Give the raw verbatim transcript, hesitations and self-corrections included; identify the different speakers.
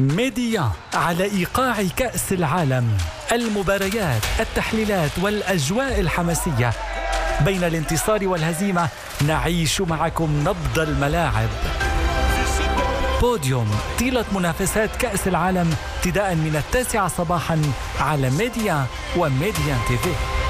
Speaker 1: ميديان على إيقاع كأس العالم، المباريات، التحليلات والأجواء الحماسية. بين الانتصار والهزيمة نعيش معكم نبض الملاعب. بوديوم طيلة منافسات كأس العالم ابتداء من التاسعة صباحا على ميديان وميديان تي في.